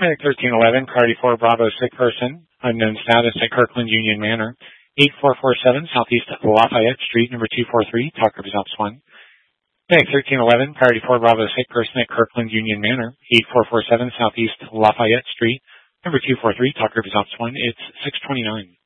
Medic 1311, Priority 4 Bravo, sick person, unknown status at Kirkland Union Manor, 8447 Southeast Lafayette Street, number 243, talker results 1. Medic 1311, Priority 4 Bravo, sick person at Kirkland Union Manor, 8447 Southeast Lafayette Street, number 243, talker results 1. It's 629.